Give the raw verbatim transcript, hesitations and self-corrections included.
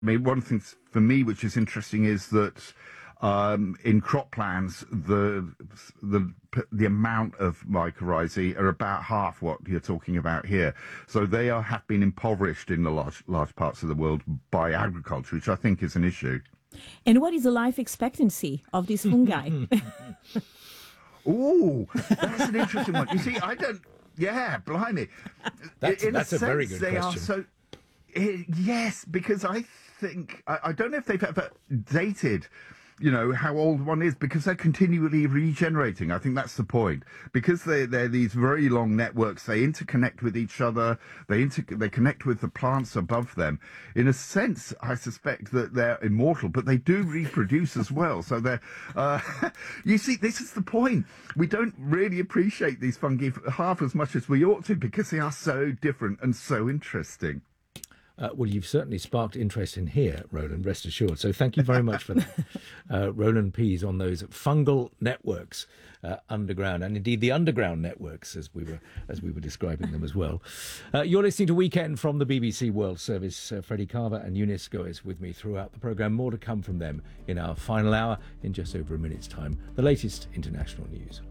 I mean, one thing for me which is interesting is that um, in crop plans, the the the amount of mycorrhizae are about half what you're talking about here. So they are have been impoverished in the large large parts of the world by agriculture, which I think is an issue. And what is the life expectancy of these fungi? Oh, that's an interesting one. You see, I don't. Yeah, blimey. That's, in that's a, a, sense, very good they question. Are so, it, yes, because I think I, I don't know if they've ever dated, you know, how old one is, because they're continually regenerating. I think that's the point. Because they they're these very long networks, they interconnect with each other. They inter they connect with the plants above them. In a sense, I suspect that they're immortal, but they do reproduce as well. So they're. Uh, you see, this is the point. We don't really appreciate these fungi half as much as we ought to, because they are so different and so interesting. Uh, well, you've certainly sparked interest in here, Roland, rest assured. So thank you very much for that. Uh, Roland Pease on those fungal networks uh, underground, and indeed the underground networks, as we were as we were describing them as well. Uh, you're listening to Weekend from the B B C World Service. Uh, Freddie Carver and Eunice Goes with me throughout the programme. More to come from them in our final hour in just over a minute's time. The latest international news.